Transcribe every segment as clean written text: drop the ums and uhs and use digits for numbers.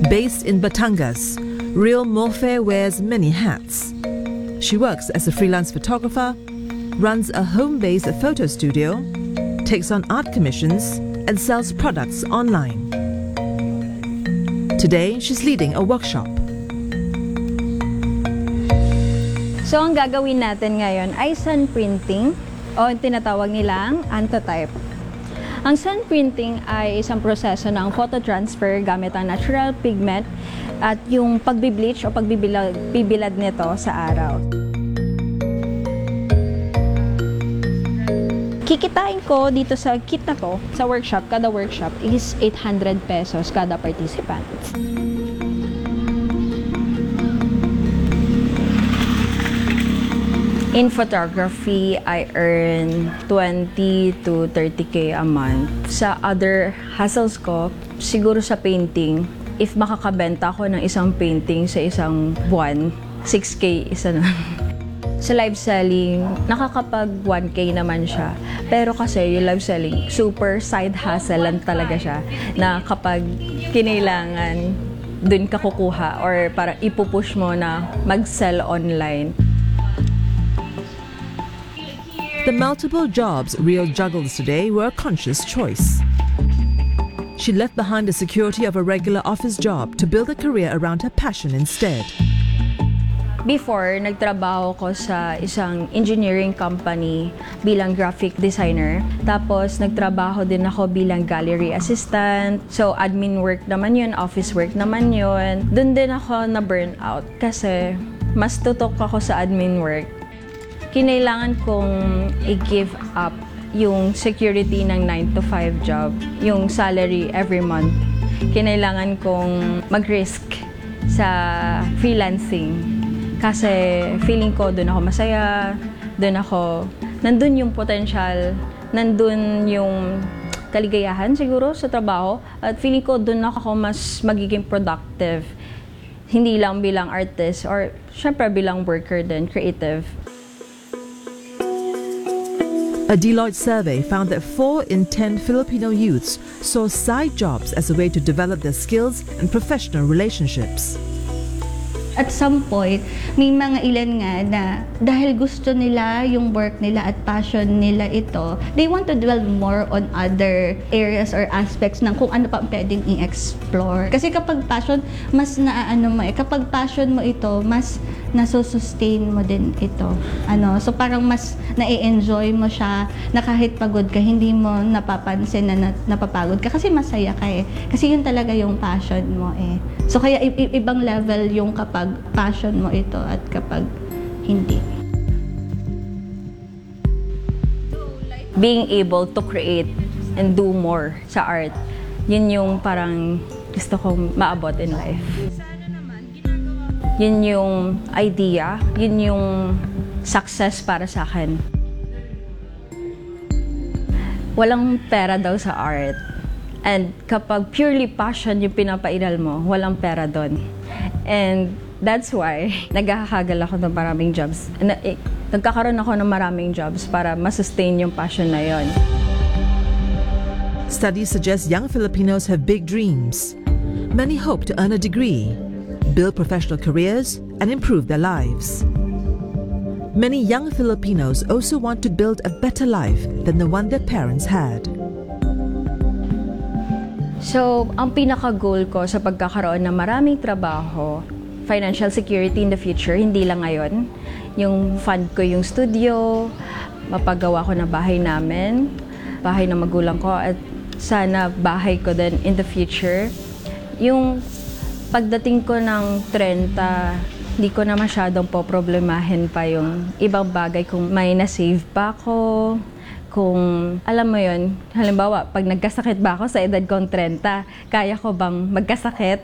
Based in Batangas, Real Morphe wears many hats. She works as a freelance photographer, runs a home-based photo studio, takes on art commissions, and sells products online. Today, she's leading a workshop. So, ang gagawin natin ngayon ay sun printing o tinatawag nilang antotype. Ang sun printing ay isang proseso ng phototransfer gamit ang natural pigment at yung pagbi-bleach o pagbibilad nito sa araw. Kikitain ko dito sa kit na to, sa workshop, kada workshop is 800 pesos kada participant. In photography, I earn 20 to 30K a month. Sa other hustles ko, siguro sa painting, if makakabenta ko ng isang painting sa isang buwan, 6K isa na. Sa live selling, nakakapag 1K naman siya. Pero kasi yung live selling, super side hustle lang talaga siya. Na kapag kinailangan, dun ka kukuha or para ipupush mo na mag-sell online. The multiple jobs Real juggles today were a conscious choice. She left behind the security of a regular office job to build a career around her passion instead. Before, nagtrabaho ko sa isang engineering company bilang graphic designer. Tapos, nagtrabaho din ako bilang gallery assistant. So, admin work naman yun, office work naman yun. Doon din ako na-burn out kasi mas tutok ako sa admin work. Kinailangan kong i-give up yung security ng 9 to 5 job, yung salary every month. Kinailangan kong mag-risk sa freelancing kasi feeling ko doon ako masaya, nandun yung potential, nandun yung kaligayahan siguro sa trabaho at feeling ko doon ako mas magiging productive. Hindi lang bilang artist or syempre bilang worker din, creative. A Deloitte survey found that 4 in 10 Filipino youths saw side jobs as a way to develop their skills and professional relationships. At some point, may mga ilan nga na dahil gusto nila yung work nila at passion nila ito, they want to dwell more on other areas or aspects ng kung ano pa pwedeng i-explore. Kasi kapag passion, mas naaano mo kapag passion mo ito, mas nasusustain mo din ito. So parang mas na-enjoy mo siya na kahit pagod ka, hindi mo napapansin na napapagod ka kasi masaya ka Kasi yun talaga yung passion mo So kaya ibang level yung kapag passion mo ito at kapag hindi. Being able to create and do more sa art, yun yung parang gusto kong maabot in life. Yun yung idea, yun yung success para sa akin. Walang pera daw sa art. And kapag purely passion yung pinapairal mo, walang pera doon. And that's why nagkakagal ako ng maraming jobs. Nagkakaroon ako ng maraming jobs para masustain yung passion na yon. Studies suggest young Filipinos have big dreams. Many hope to earn a degree, build professional careers, and improve their lives. Many young Filipinos also want to build a better life than the one their parents had. So, ang pinaka-goal ko sa pagkakaroon ng maraming trabaho, financial security in the future, hindi lang ngayon. Yung fund ko yung studio, mapagawa ko na bahay namin, bahay ng magulang ko, at sana bahay ko din in the future. Yung pagdating ko ng 30, hindi ko na masyadong poproblemahin pa yung ibang bagay kung may na-save pa ako. Kung alam mo yun, halimbawa, pag nagkasakit ba ako sa edad kong 30, kaya ko bang magkasakit?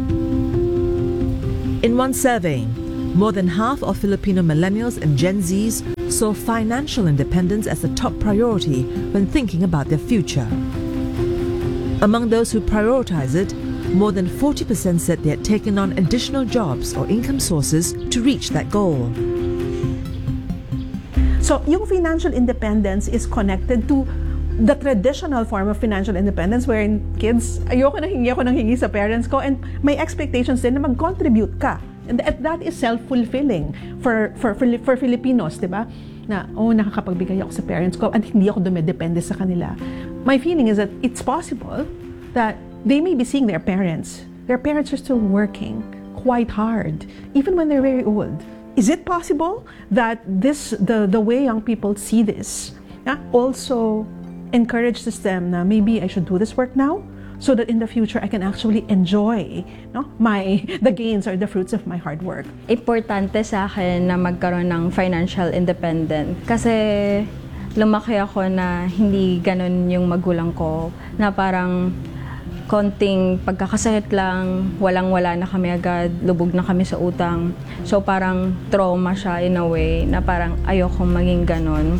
In one survey, more than half of Filipino millennials and Gen Zs saw financial independence as a top priority when thinking about their future. Among those who prioritize it, more than 40% said they had taken on additional jobs or income sources to reach that goal. So, yung financial independence is connected to the traditional form of financial independence wherein kids, ayoko nang hingi sa parents ko, and may expectations din na mag-contribute ka. And that is self-fulfilling for Filipinos, di ba? Na, nakakapagbigay ako sa parents ko at hindi ako dumedepende sa kanila. My feeling is that it's possible that they may be seeing their parents. Their parents are still working quite hard, even when they're very old. Is it possible that the way young people see this also encourages them na maybe I should do this work now so that in the future I can actually enjoy the gains or the fruits of my hard work? Importante sa akin na magkaroon ng financial independence kasi lumaki ako na hindi ganun yung magulang ko, na parang konting pagkakasakit lang, walang-wala na kami agad, lubog na kami sa utang. So parang trauma siya in a way na parang ayokong maging ganun.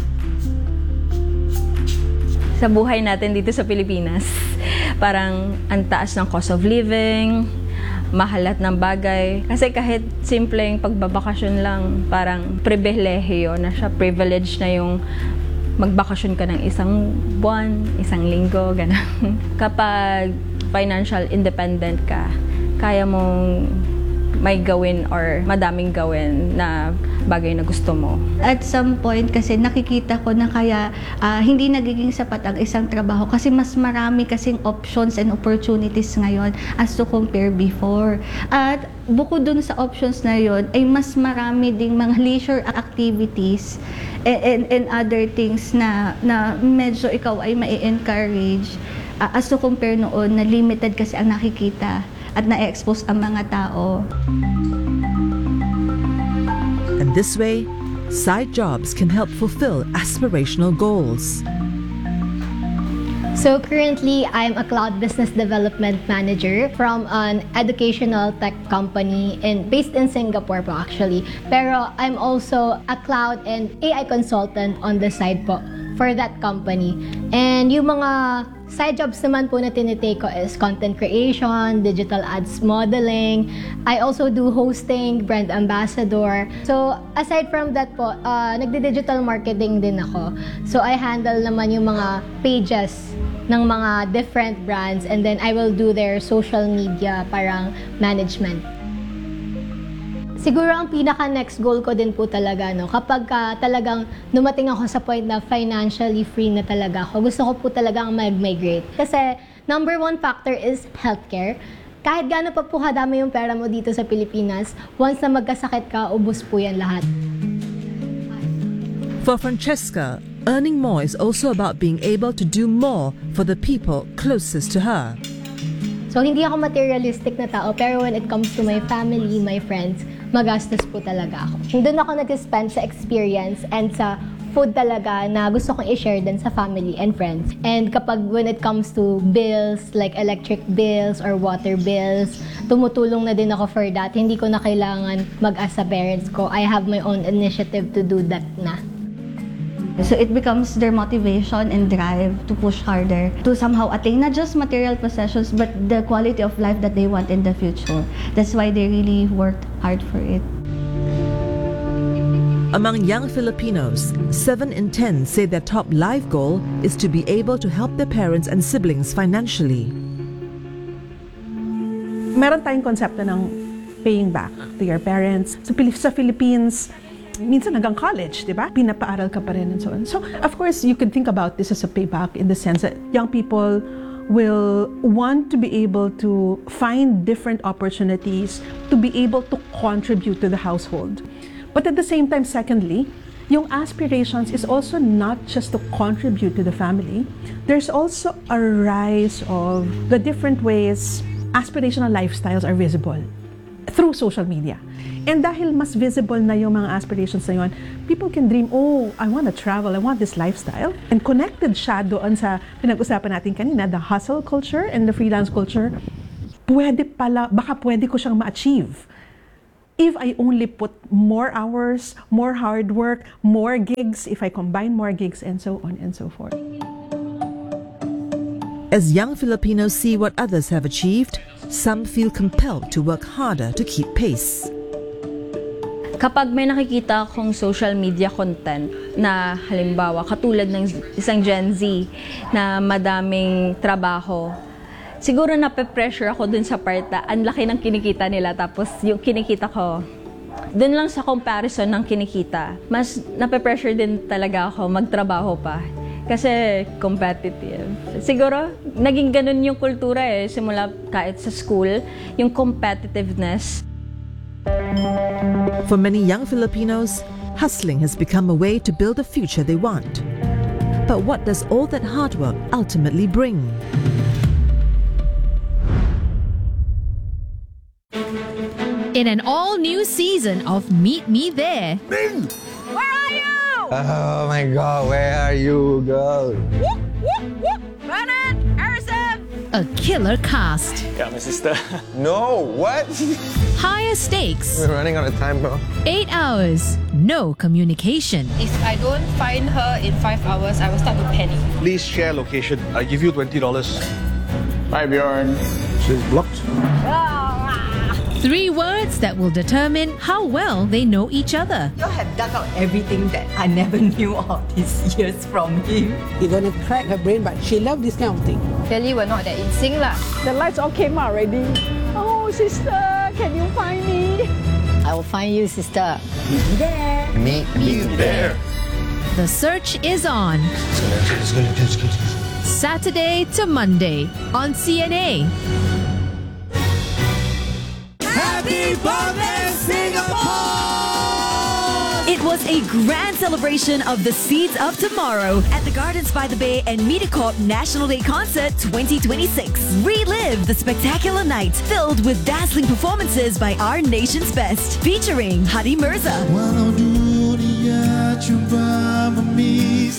Sa buhay natin dito sa Pilipinas, parang ang taas ng cost of living, mahalat ng bagay. Kasi kahit simpleng pagbabakasyon lang, parang pribilehiyo na siya, privilege na yung magbakasyon ka ng isang buwan, isang linggo, gano'n. Kapag financial independent ka, kaya mong may gawin or madaming gawin na bagay na gusto mo. At some point kasi nakikita ko na kaya hindi nagiging sapat ang isang trabaho kasi mas marami kasing options and opportunities ngayon as to compare before. At bukod dun sa options na yon ay mas marami ding mga leisure activities and other things na medyo ikaw ay mai-encourage as to compare noon na limited kasi ang nakikita at na-expose ang mga tao. And this way, side jobs can help fulfill aspirational goals. So currently, I'm a cloud business development manager from an educational tech company based in Singapore po actually. Pero I'm also a cloud and AI consultant on the side po for that company. And yung mga side jobs naman po na tinitake ko is content creation, digital ads modeling. I also do hosting, brand ambassador. So, aside from that po, nagdi-digital marketing din ako. So, I handle naman yung mga pages ng mga different brands and then I will do their social media parang management. Siguro ang pinaka-next goal ko din po talaga, kapag talagang dumating ako sa point na financially free na talaga ako, gusto ko po talagang mag-migrate. Kasi number one factor is healthcare. Kahit gaano pa po kadami yung pera mo dito sa Pilipinas, once na magkasakit ka, ubos po yan lahat. For Francesca, earning more is also about being able to do more for the people closest to her. So hindi ako materialistic na tao, pero when it comes to my family, my friends, magastos po talaga ako. Doon ako nag-spend sa experience and sa food talaga na gusto kong i-share din sa family and friends. And kapag when it comes to bills, like electric bills or water bills, tumutulong na din ako for that. Hindi ko na kailangan mag-asa parents ko. I have my own initiative to do that na. So it becomes their motivation and drive to push harder to somehow attain not just material possessions but the quality of life that they want in the future. That's why they really worked hard for it. Among young Filipinos, 7 in 10 say their top life goal is to be able to help their parents and siblings financially. Meron tayong konsepto ng paying back to your parents. Sa Philippines, minsan hanggang college, di ba? Pinapaaral ka pa rin and so on. So, of course, you could think about this as a payback in the sense that young people will want to be able to find different opportunities to be able to contribute to the household. But at the same time, secondly, yung aspirations is also not just to contribute to the family. There's also a rise of the different ways aspirational lifestyles are visible through social media. And dahil mas visible na yung mga aspirations na yun, people can dream, I want to travel, I want this lifestyle. And connected siya doon sa pinag-usapan natin kanina, the hustle culture and the freelance culture, baka pwede ko siyang ma-achieve. If I only put more hours, more hard work, more gigs, if I combine more gigs, and so on and so forth. As young Filipinos see what others have achieved, some feel compelled to work harder to keep pace. Kapag may nakikita akong social media content na halimbawa katulad ng isang Gen Z na madaming trabaho, siguro nape-pressure ako dun sa part na ang laki ng kinikita nila tapos yung kinikita ko, dun lang sa comparison ng kinikita, mas nape-pressure din talaga ako magtrabaho pa. Kasi competitive. Siguro, naging ganun yung kultura simula kahit sa school, yung competitiveness. For many young Filipinos, hustling has become a way to build a future they want. But what does all that hard work ultimately bring? In an all-new season of Meet Me There. Bing! Where are you? Oh my God, where are you, girl? Bernard! Harrison! A killer cast. Yeah, my sister. No, what? Higher stakes. We're running out of time, bro. 8 hours. No communication. If I don't find her in 5 hours, I will start to panic. Please share location. I give you $20. Bye, Bjorn. She's blocked. 3 words that will determine how well they know each other. You have dug out everything that I never knew of these years from him. You're gonna crack her brain, but she loved this kind of thing. Clearly, we're not that in sync lah. The lights all came out already. Oh, sister, can you find me? I will find you, sister. Meet me there. The search is on. Saturday to Monday on CNA. Happy birthday, Singapore! It was a grand celebration of the Seeds of Tomorrow at the Gardens by the Bay and MediaCorp National Day Concert 2026. Relive the spectacular night filled with dazzling performances by our nation's best, featuring Hadi Mirza,